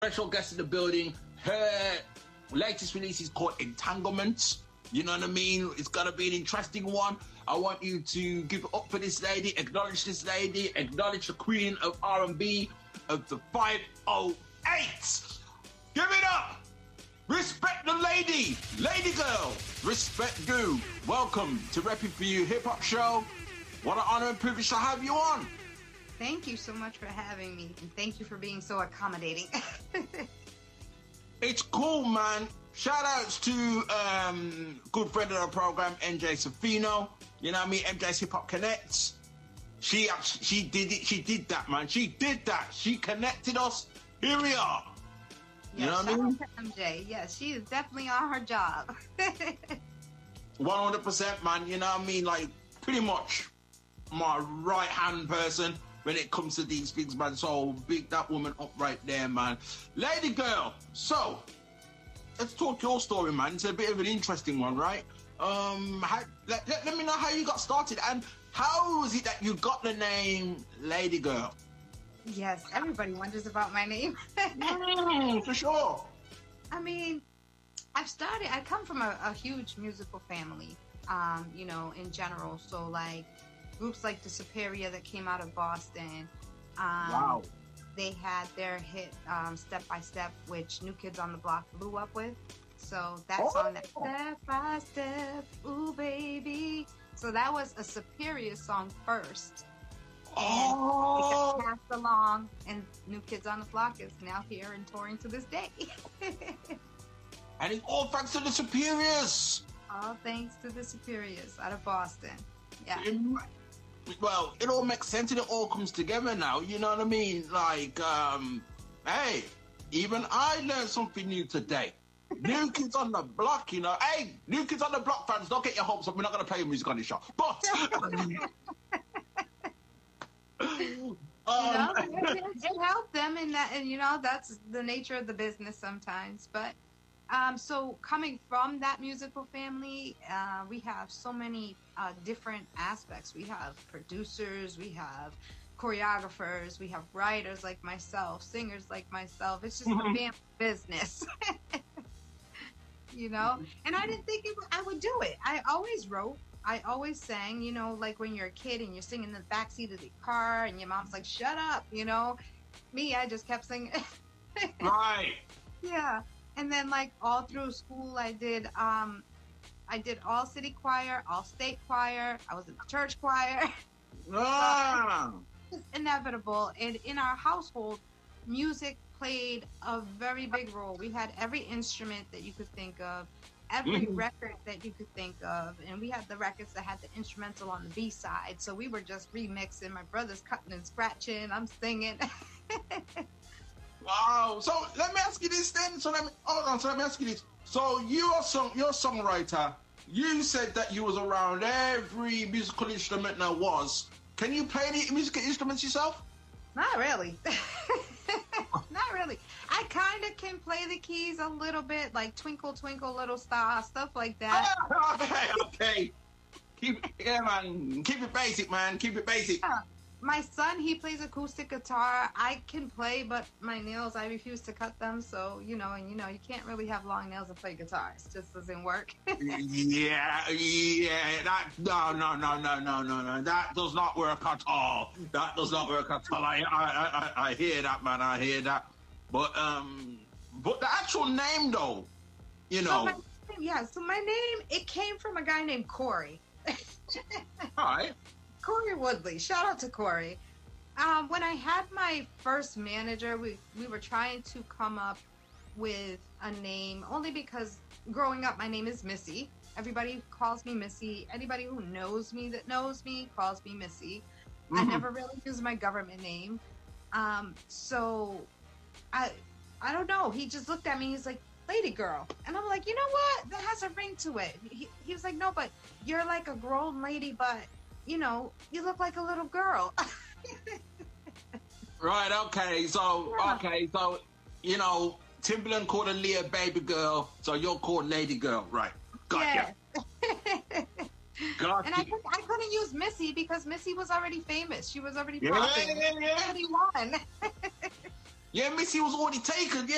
special guest in the building. Her latest release is called Entanglement. You know what I mean? It's gonna be an interesting one. I want you to give it up for this lady, acknowledge this lady, acknowledge the queen of R&B of the 508. Give it up! Respect the lady! Lady girl! Respect due. Welcome to Repping For You Hip Hop Show. What an honor and privilege to have you on. Thank you so much for having me, and thank you for being so accommodating. It's cool, man. Shout outs to good friend of the program, MJ Safino. You know what I mean? MJ's Hip Hop Connects. She did it. She did that, man. She did that. She connected us. Here we are. You know what I mean? MJ, yes, she is definitely on her job. 100%, man. You know what I mean? Like, pretty much my right-hand person when it comes to these things, man. So big that woman up right there, man. Lady girl, so let's talk your story, man. It's a bit of an interesting one, right? Let me know how you got started and how was it that you got the name Lady Girl? Yes, everybody wonders about my name. For sure. I mean, I come from a huge musical family, you know, in general. So like groups like the Superior that came out of Boston. Wow. They had their hit Step by Step, which New Kids on the Block blew up with. So that song, that Step by Step, ooh baby. So that was a Superior song first. And it got passed along, and New Kids on the Block is now here and touring to this day. And it's all thanks to the Superiors. All thanks to the Superiors out of Boston. Yeah. Well, it all makes sense and it all comes together now. You know what I mean? Like, hey, even I learned something new today. New Kids on the Block, you know. Hey, New Kids on the Block fans, don't get your hopes up. We're not going to play your music on this show. But you know, it helped them in that, and you know, that's the nature of the business sometimes. But so coming from that musical family, we have so many different aspects. We have producers, we have choreographers, we have writers like myself, singers like myself. It's just a family business. You know, and I didn't think I would do it. I always wrote. I always sang, you know, like when you're a kid and you're singing in the backseat of the car and your mom's like, shut up, you know. Me, I just kept singing. Right. Yeah. And then like all through school, I did all city choir, all state choir. I was in the church choir. Ah. So it's inevitable. And in our household, music played a very big role. We had every instrument that you could think of, every record that you could think of, and we had the records that had the instrumental on the B side. So we were just remixing. My brother's cutting and scratching. I'm singing. Wow. So let me ask you this then. So let me ask you this. So you're a songwriter. You said that you was around every musical instrument there was. Can you play any musical instruments yourself? Not really. Not really. I kind of can play the keys a little bit, like Twinkle Twinkle Little Star, stuff like that. Okay. Keep it basic, man. Keep it basic. Yeah. My son, he plays acoustic guitar. I can play, but my nails, I refuse to cut them. So, you know, and you know, you can't really have long nails and play guitar. It just doesn't work. Yeah. No. That does not work at all. That does not work at all. I hear that, man. I hear that. But the actual name, though, you know. So my name, it came from a guy named Corey. All right. Corey Woodley. Shout out to Corey. When I had my first manager, we were trying to come up with a name, only because growing up, my name is Missy. Everybody calls me Missy. Anybody who knows me calls me Missy. I never really use my government name. So I don't know. He just looked at me. He's like, Lady Girl. And I'm like, you know what? That has a ring to it. He was like, no, but you're like a grown lady, but you know, you look like a little girl. Right, okay. So, you know, Timbaland called Aaliyah baby girl, so you're called Lady Girl. Right. Gotcha. Yeah. Gotcha. And I couldn't use Missy because Missy was already famous. She was already popping. Yeah. Already won. Yeah, Missy was already taken. Yeah.